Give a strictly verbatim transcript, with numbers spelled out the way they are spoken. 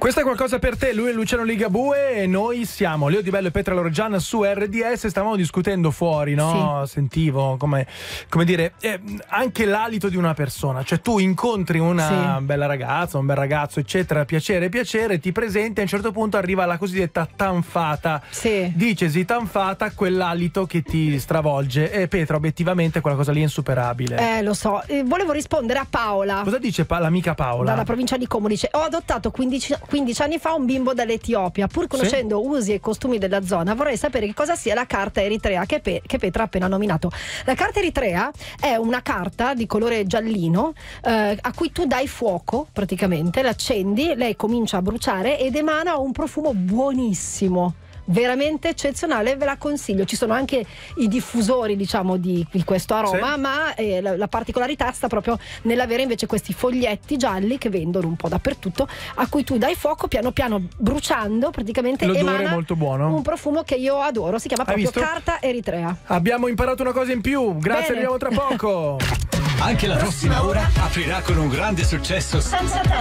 Questo è qualcosa per te, lui è Luciano Ligabue e noi siamo Leo Di Bello e Petra Lorogian su R D S. Stavamo discutendo fuori, no? Sì. Sentivo come, come dire, eh, anche l'alito di una persona, cioè tu incontri una sì. bella ragazza, un bel ragazzo, eccetera, piacere, piacere, ti presenti, a un certo punto arriva la cosiddetta tanfata. Sì. Dicesi tanfata, quell'alito che ti stravolge. E Petra, obiettivamente quella cosa lì è insuperabile. Eh, lo so. Eh, volevo rispondere a Paola. Cosa dice pa- l'amica Paola? Dalla provincia di Como, dice: ho adottato quindici, quindici anni fa un bimbo dall'Etiopia. Pur conoscendo sì. usi e costumi della zona, vorrei sapere che cosa sia la carta eritrea che, Pe- che Petra ha appena nominato. La carta eritrea è una carta di colore giallino eh, a cui tu dai fuoco, praticamente l'accendi, lei comincia a bruciare ed emana un profumo buonissimo, veramente eccezionale, ve la consiglio. Ci sono anche i diffusori, diciamo, di, di questo aroma, sì. ma eh, la, la particolarità sta proprio nell'avere invece questi foglietti gialli che vendono un po' dappertutto, a cui tu dai fuoco, piano piano bruciando, praticamente l'odore emana è molto buono, un profumo che io adoro, si chiama Hai proprio visto? carta eritrea. Abbiamo imparato una cosa in più, grazie, Bene. Arriviamo tra poco. Anche la prossima ora aprirà con un grande successo senza tempo.